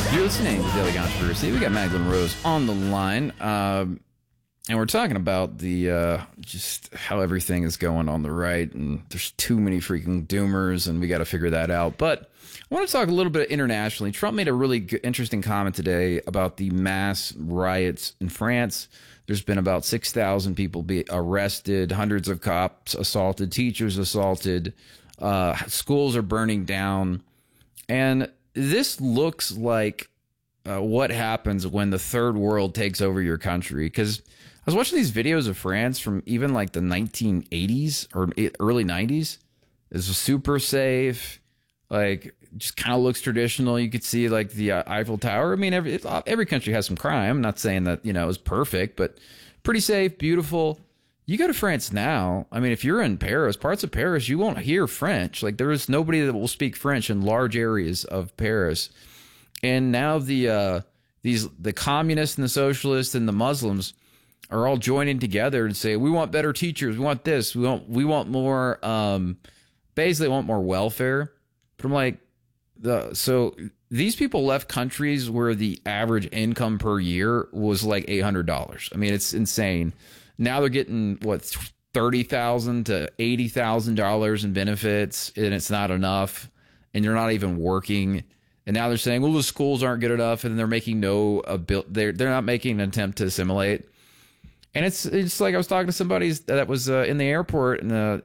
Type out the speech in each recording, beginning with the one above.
You're listening to Daily Controversy. We got Magdalene Rose on the line, and we're talking about the just how everything is going on the right, and there's too many freaking doomers, and we got to figure that out. But I want to talk a little bit internationally. Trump made a really interesting comment today about the mass riots in France. There's been about 6,000 people be arrested, hundreds of cops assaulted, teachers assaulted, schools are burning down, and this looks like what happens when the third world takes over your country. Because I was watching these videos of France from even like the 1980s or early 90s. It's super safe, like just kind of looks traditional. You could see like the Eiffel Tower. I mean, every country has some crime. I'm not saying that, it was perfect, but pretty safe, beautiful. You go to France now, I mean, if you're in Paris, parts of Paris, you won't hear French. Like, there is nobody that will speak French in large areas of Paris. And now the communists and the socialists and the Muslims are all joining together and say, we want better teachers, we want this, we want more, basically want more welfare. But I'm like, so these people left countries where the average income per year was like $800. I mean, it's insane. Now they're getting $30,000 to $80,000 in benefits, and it's not enough, and you're not even working. And now they're saying, well, the schools aren't good enough, and they're making they're not making an attempt to assimilate. And it's like I was talking to somebody that was in the airport in a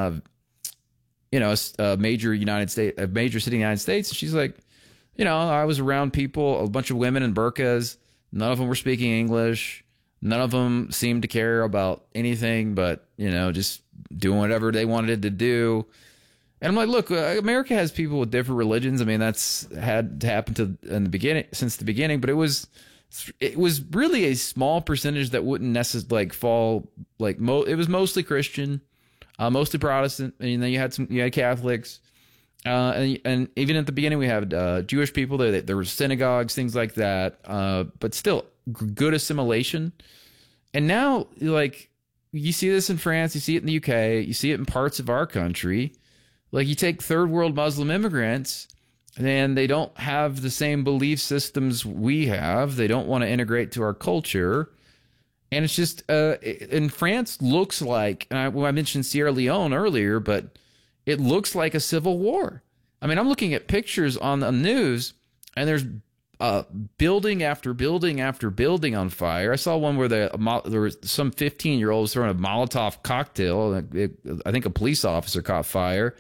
major city in the United States. And she's like, I was around people, a bunch of women in burqas. None of them were speaking English. None of them seemed to care about anything but, just doing whatever they wanted to do. And I'm like, look, America has people with different religions. I mean, that's had to happen since the beginning, but it was really a small percentage that wouldn't necessarily fall it was mostly Christian, mostly Protestant. And then you had Catholics. And even at the beginning, we had Jewish people. There were synagogues, things like that. But still, good assimilation. And now, like, you see this in France, you see it in the UK, you see it in parts of our country. Like, you take third world Muslim immigrants, and they don't have the same belief systems we have. They don't want to integrate to our culture. And it's just, and France looks like, and I mentioned Sierra Leone earlier, but it looks like a civil war. I mean, I'm looking at pictures on the news, and there's building after building after building on fire. I saw one where there was some 15-year-old throwing a Molotov cocktail. I think a police officer caught fire.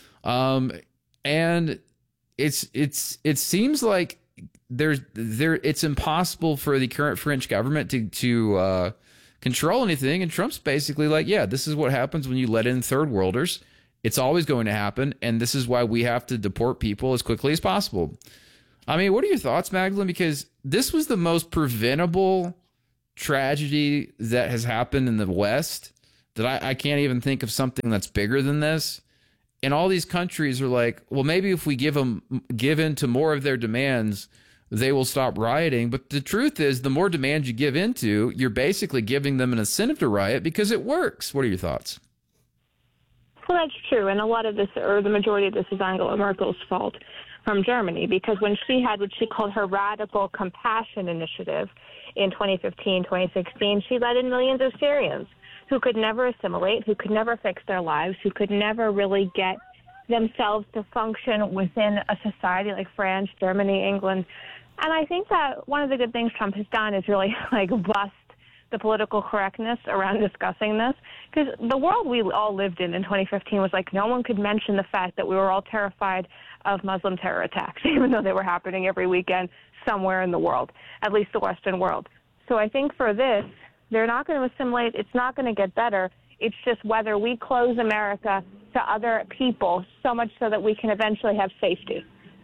And it seems like it's impossible for the current French government to control anything. And Trump's basically like, yeah, this is what happens when you let in third worlders. It's always going to happen, and this is why we have to deport people as quickly as possible. I mean, what are your thoughts, Magdalene? Because this was the most preventable tragedy that has happened in the West, that I can't even think of something that's bigger than this. And all these countries are like, well, maybe if we give in to more of their demands, they will stop rioting. But the truth is, the more demands you give into, you're basically giving them an incentive to riot because it works. What are your thoughts? Well, that's true. And a lot of this, or the majority of this, is Angela Merkel's fault from Germany, because when she had what she called her radical compassion initiative in 2015, 2016, she let in millions of Syrians who could never assimilate, who could never fix their lives, who could never really get themselves to function within a society like France, Germany, England. And I think that one of the good things Trump has done is really bust the political correctness around discussing this, because the world we all lived in 2015 was like no one could mention the fact that we were all terrified of Muslim terror attacks, even though they were happening every weekend somewhere in the world, at least the Western world. So I think for this, they're not going to assimilate. It's not going to get better. It's just whether we close America to other people so much so that we can eventually have safety.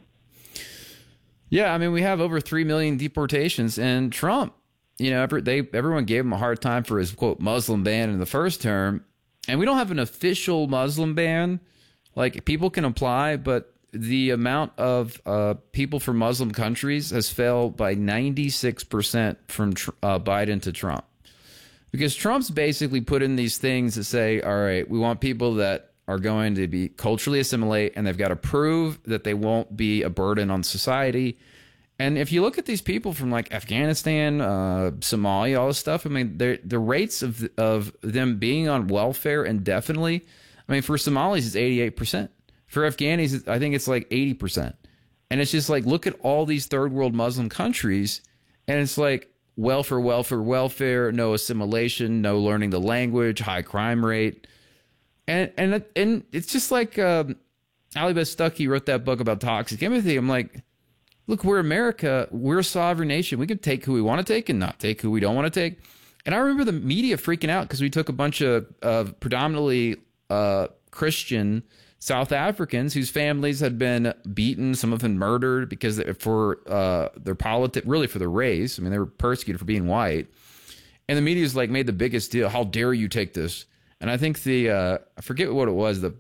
Yeah, I mean, we have over 3 million deportations, and Trump, everyone gave him a hard time for his, quote, Muslim ban in the first term. And we don't have an official Muslim ban. Like, people can apply, but the amount of people from Muslim countries has fell by 96% from Biden to Trump. Because Trump's basically put in these things that say, all right, we want people that are going to be culturally assimilate, and they've got to prove that they won't be a burden on society. And if you look at these people from like Afghanistan, Somalia, all this stuff, I mean, the rates of them being on welfare indefinitely, I mean, for Somalis, it's 88%. For Afghanis, I think it's like 80%. And it's just like, look at all these third world Muslim countries, and it's like welfare, welfare, welfare, no assimilation, no learning the language, high crime rate. And it's just like Ali Stuckey wrote that book about toxic empathy. I'm like, look, we're America. We're a sovereign nation. We can take who we want to take and not take who we don't want to take. And I remember the media freaking out because we took a bunch of predominantly Christian South Africans whose families had been beaten, some of them murdered because for their really for their race. I mean, they were persecuted for being white. And the media's like made the biggest deal. How dare you take this? And I think I forget what it was, the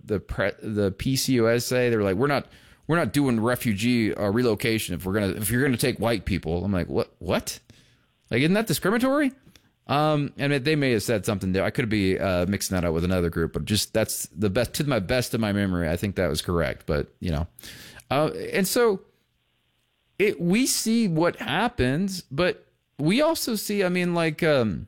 PCUSA, they were like, we're not doing refugee relocation if you're gonna take white people. I'm like, what? Like, isn't that discriminatory? And they may have said something there. I could be mixing that up with another group, but just that's the best to my best of my memory. I think that was correct, but and so we see what happens, but we also see, I mean, like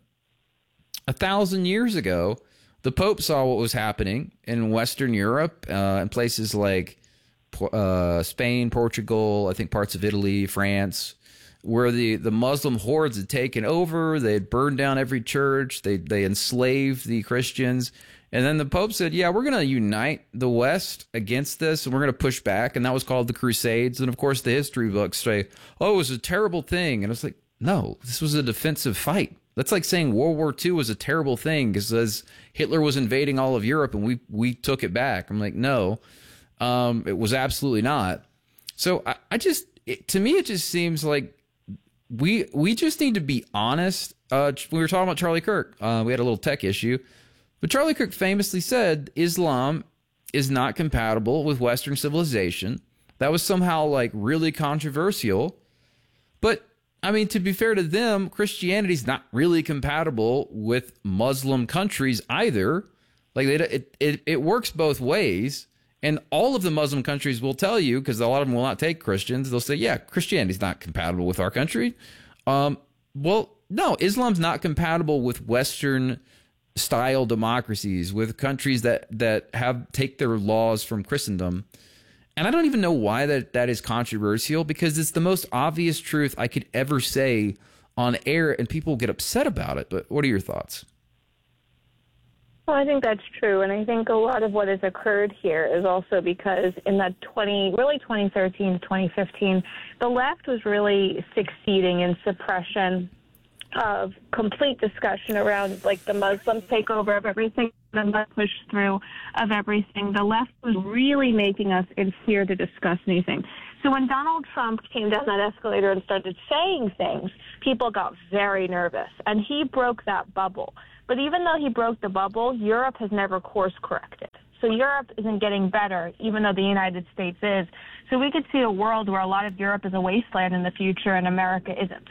1,000 years ago, the Pope saw what was happening in Western Europe and places like Spain, Portugal, I think parts of Italy, France, where the Muslim hordes had taken over. They had burned down every church. They enslaved the Christians. And then the Pope said, yeah, we're going to unite the West against this, and we're going to push back. And that was called the Crusades. And, of course, the history books say, oh, it was a terrible thing. And it's like, no, this was a defensive fight. That's like saying World War II was a terrible thing because Hitler was invading all of Europe and we took it back. I'm like, no, it was absolutely not. So to me, it just seems like we just need to be honest. We were talking about Charlie Kirk. We had a little tech issue, but Charlie Kirk famously said Islam is not compatible with Western civilization. That was somehow like really controversial, but I mean, to be fair to them, Christianity is not really compatible with Muslim countries either. Like it works both ways, and all of the Muslim countries will tell you, because a lot of them will not take Christians. They'll say, "Yeah, Christianity is not compatible with our country." Well, no, Islam's not compatible with Western style democracies, with countries that take their laws from Christendom. And I don't even know why that is controversial, because it's the most obvious truth I could ever say on air, and people get upset about it. But what are your thoughts? Well, I think that's true. And I think a lot of what has occurred here is also because in that 2013 to 2015, the left was really succeeding in suppression of complete discussion around like the Muslim takeover of everything, the push through of everything. The left was really making us in fear to discuss anything. So when Donald Trump came down that escalator and started saying things, people got very nervous, and he broke that bubble. But even though he broke the bubble, Europe has never course corrected. So Europe isn't getting better, even though the United States is. So we could see a world where a lot of Europe is a wasteland in the future and America isn't.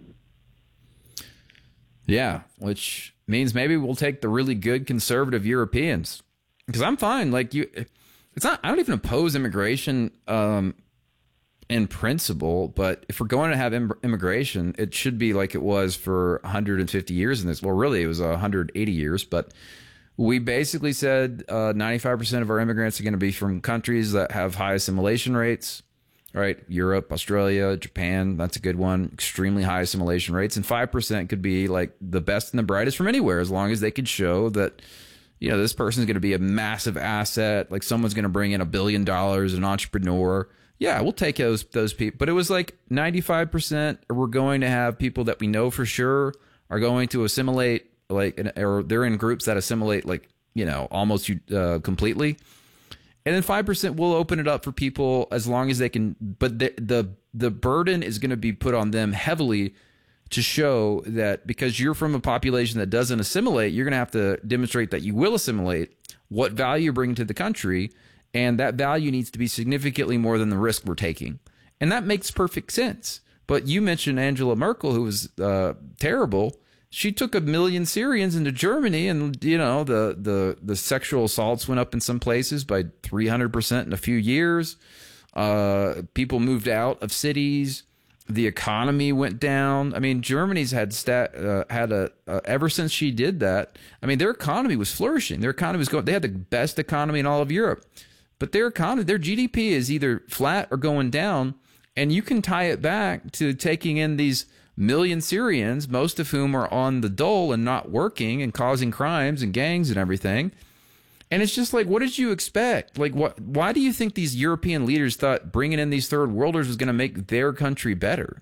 Yeah, which means maybe we'll take the really good conservative Europeans, because I'm fine. Like it's not. I don't even oppose immigration in principle, but if we're going to have immigration, it should be like it was for 150 years in this. Well, really, it was 180 years, but we basically said 95% of our immigrants are going to be from countries that have high assimilation rates. Right, Europe, Australia, Japan, that's a good one. Extremely high assimilation rates. And 5% could be like the best and the brightest from anywhere, as long as they could show that, this person's going to be a massive asset. Like someone's going to bring in $1 billion, an entrepreneur. Yeah, we'll take those people. But it was like 95% we're going to have people that we know for sure are going to assimilate, or they're in groups that assimilate almost completely. And then 5% will open it up for people as long as they can. But the burden is going to be put on them heavily to show that because you're from a population that doesn't assimilate, you're going to have to demonstrate that you will assimilate, what value you bring to the country, and that value needs to be significantly more than the risk we're taking. And that makes perfect sense. But you mentioned Angela Merkel, who was terrible. She took 1 million Syrians into Germany, and the sexual assaults went up in some places by 300% in a few years. People moved out of cities. the economy went down. I mean, Germany's had ever since she did that. I mean, their economy was flourishing. Their economy was going. They had the best economy in all of Europe, but their economy, their GDP is either flat or going down. And you can tie it back to taking in these million Syrians, most of whom are on the dole and not working and causing crimes and gangs and everything. And it's just like, what did you expect? Like, why do you think these European leaders thought bringing in these third worlders was going to make their country better?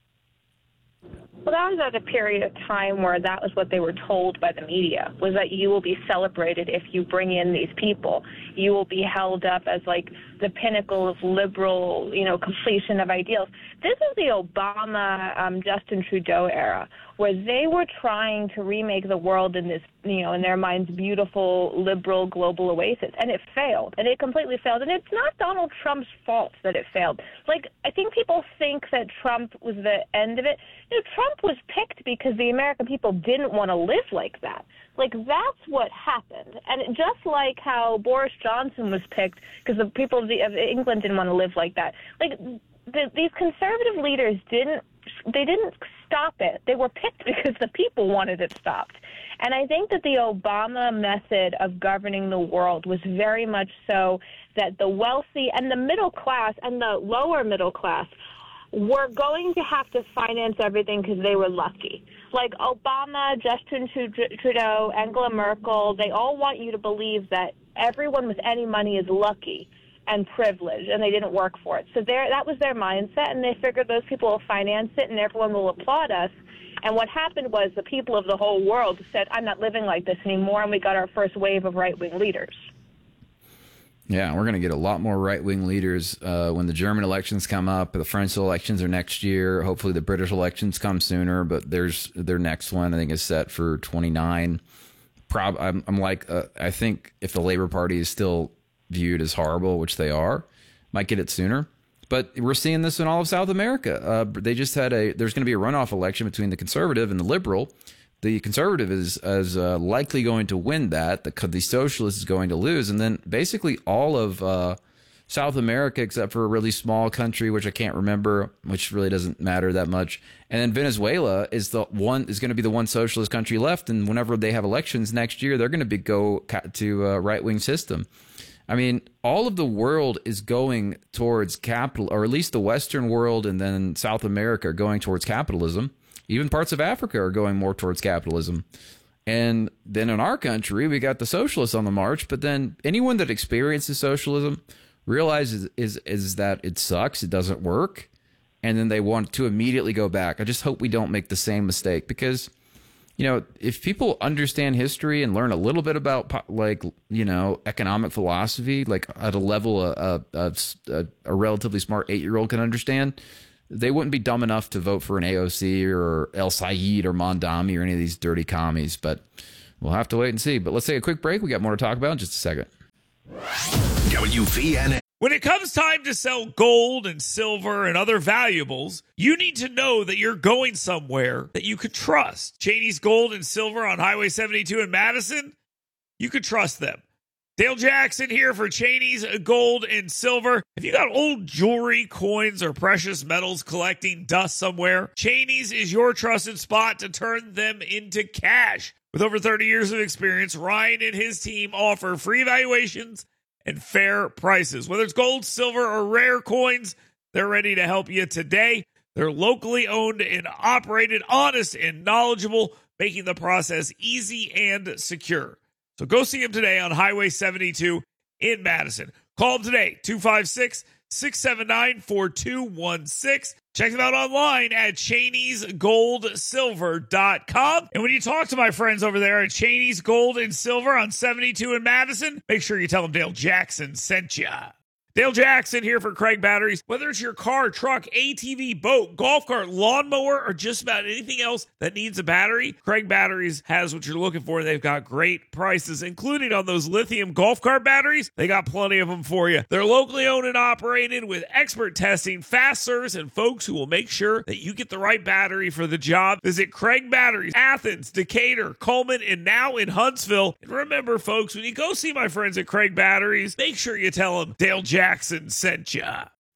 Well, that was at a period of time where that was what they were told by the media, was that you will be celebrated if you bring in these people. You will be held up as like the pinnacle of liberal, completion of ideals. This is the Obama, Justin Trudeau era, where they were trying to remake the world in this, in their minds, beautiful, liberal, global oasis. And it failed. And it completely failed. And it's not Donald Trump's fault that it failed. Like, I think people think that Trump was the end of it. Trump was picked because the American people didn't want to live like that. Like, that's what happened. And just like how Boris Johnson was picked because the people of England didn't want to live like that. Like, these conservative leaders didn't stop it. They were picked because the people wanted it stopped. And I think that the Obama method of governing the world was very much so that the wealthy and the middle class and the lower middle class were going to have to finance everything because they were lucky. Like Obama, Justin Trudeau, Angela Merkel, they all want you to believe that everyone with any money is lucky and privileged, and they didn't work for it. So that was their mindset, and they figured those people will finance it and everyone will applaud us. And what happened was the people of the whole world said, I'm not living like this anymore, and we got our first wave of right-wing leaders. Yeah, we're going to get a lot more right-wing leaders when the German elections come up. The French elections are next year. Hopefully the British elections come sooner, but their next one, I think, is set for 29. I think if the Labour Party is still viewed as horrible, which they are, might get it sooner. But we're seeing this in all of South America. They just had there's going to be a runoff election between the conservative and the liberal. The conservative is likely going to win that. The socialist is going to lose. And then basically all of South America, except for a really small country, which I can't remember, which really doesn't matter that much. And then Venezuela is going to be the one socialist country left. And whenever they have elections next year, they're going to go to a right-wing system. I mean, all of the world is going towards capital, or at least the Western world and then South America are going towards capitalism. Even parts of Africa are going more towards capitalism. And then in our country, we got the socialists on the march. But then anyone that experiences socialism realizes is that it sucks, it doesn't work, and then they want to immediately go back. I just hope we don't make the same mistake because, if people understand history and learn a little bit about economic philosophy, like at a level a relatively smart 8-year-old can understand, they wouldn't be dumb enough to vote for an AOC or El Sayed or Mondami or any of these dirty commies. But we'll have to wait and see. But let's take a quick break. We got more to talk about in just a second. WVNA. When it comes time to sell gold and silver and other valuables, you need to know that you're going somewhere that you could trust. Cheney's Gold and Silver on Highway 72 in Madison, you could trust them. Dale Jackson here for Cheney's Gold and Silver. If you got old jewelry, coins, or precious metals collecting dust somewhere, Cheney's is your trusted spot to turn them into cash. With over 30 years of experience, Ryan and his team offer free evaluations and fair prices. Whether it's gold, silver, or rare coins, they're ready to help you today. They're locally owned and operated, honest and knowledgeable, making the process easy and secure. So go see them today on Highway 72 in Madison. Call them today, 256-679-4216. Check them out online at Cheney'sGoldSilver.com. And when you talk to my friends over there at Cheney's Gold and Silver on 72 in Madison, make sure you tell them Dale Jackson sent you. Dale Jackson here for Craig Batteries. Whether it's your car, truck, ATV, boat, golf cart, lawnmower, or just about anything else that needs a battery, Craig Batteries has what you're looking for. They've got great prices, including on those lithium golf cart batteries. They got plenty of them for you. They're locally owned and operated with expert testing, fast service, and folks who will make sure that you get the right battery for the job. Visit Craig Batteries, Athens, Decatur, Coleman, and now in Huntsville. And remember, folks, when you go see my friends at Craig Batteries, make sure you tell them Dale Jackson sent ya.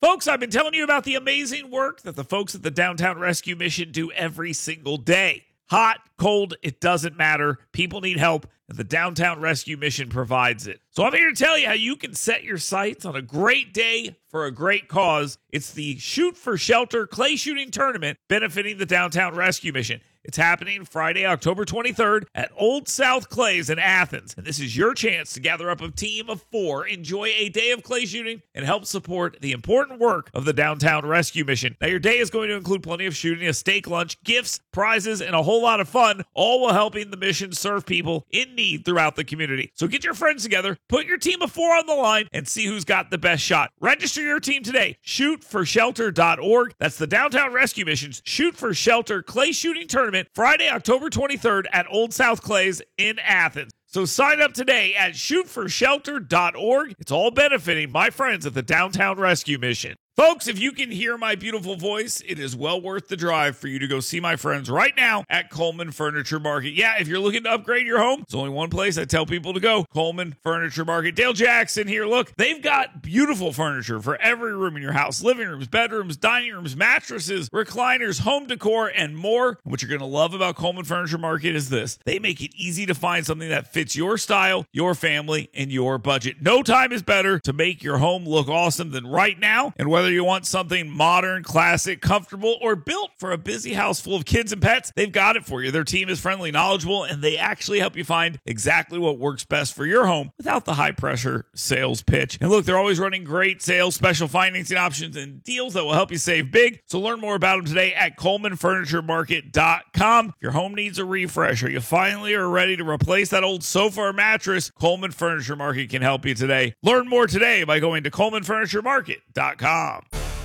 Folks, I've been telling you about the amazing work that the folks at the Downtown Rescue Mission do every single day. Hot, cold, it doesn't matter. People need help, and the Downtown Rescue Mission provides it. So I'm here to tell you how you can set your sights on a great day for a great cause. It's the Shoot for Shelter clay shooting tournament benefiting the Downtown Rescue Mission. It's happening Friday, October 23rd at Old South Clays in Athens. And this is your chance to gather up a team of 4, enjoy a day of clay shooting, and help support the important work of the Downtown Rescue Mission. Now, your day is going to include plenty of shooting, a steak lunch, gifts, prizes, and a whole lot of fun, all while helping the mission serve people in need throughout the community. So get your friends together, put your team of 4 on the line, and see who's got the best shot. Register your team today. ShootForShelter.org. That's the Downtown Rescue Mission's Shoot for Shelter clay shooting tournament, Friday, October 23rd at Old South Clays in Athens. So sign up today at shootforshelter.org. It's all benefiting my friends at the Downtown Rescue Mission. Folks, if you can hear my beautiful voice, it is well worth the drive for you to go see my friends right now at Coleman Furniture Market. Yeah, if you're looking to upgrade your home, there's only one place I tell people to go, Coleman Furniture Market. Dale Jackson here. Look, they've got beautiful furniture for every room in your house. Living rooms, bedrooms, dining rooms, mattresses, recliners, home decor, and more. And what you're going to love about Coleman Furniture Market is this. They make it easy to find something that fits your style, your family, and your budget. No time is better to make your home look awesome than right now. And whether you want something modern, classic, comfortable, or built for a busy house full of kids and pets, they've got it for you. Their team is friendly, knowledgeable, and they actually help you find exactly what works best for your home without the high-pressure sales pitch. And look, they're always running great sales, special financing options, and deals that will help you save big. So learn more about them today at ColemanFurnitureMarket.com. If your home needs a refresh or you finally are ready to replace that old sofa or mattress, Coleman Furniture Market can help you today. Learn more today by going to ColemanFurnitureMarket.com.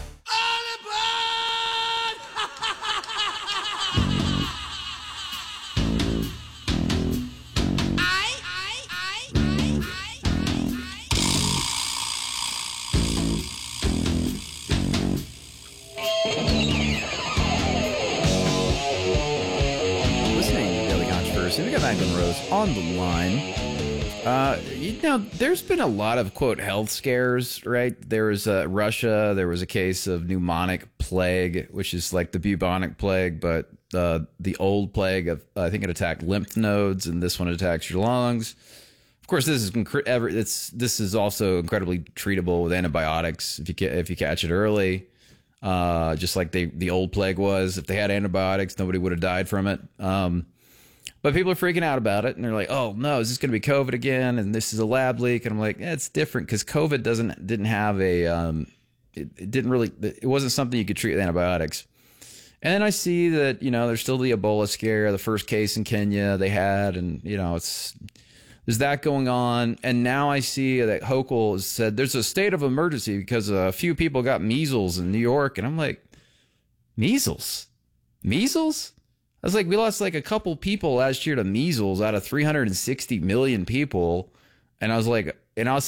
We got Magdalene Rose on the line. There's been a lot of, quote, health scares, right? There was Russia. There was a case of pneumonic plague, which is like the bubonic plague, but the old plague, I think it attacked lymph nodes, and this one attacks your lungs. Of course, this is also incredibly treatable with antibiotics if you catch it early. Just like the old plague was. If they had antibiotics, nobody would have died from it. But people are freaking out about it, and they're like, "Oh no, is this going to be COVID again?" And this is a lab leak, and I'm like, it's different because COVID didn't have it wasn't something you could treat with antibiotics. And then I see that there's still the Ebola scare, the first case in Kenya they had, and there's that going on. And now I see that Hochul has said there's a state of emergency because a few people got measles in New York, and I'm like, measles. I was like, we lost like a couple people last year to measles out of 360 million people. And I was like,